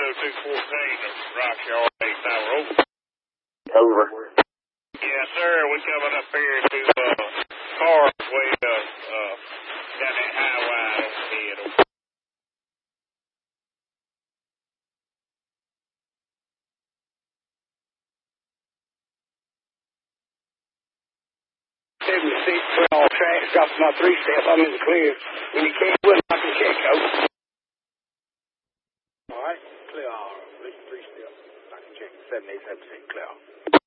Rock Yard, 8 Tower Oak. Over. Yes, sir. We coming up here to Carsway down that highway overhead. 76, put all tracks, dropped my 3-step. I'm in the clear. When you can't win, I can check out. All right, clear. Listen, 3-step. I can check 7876, clear.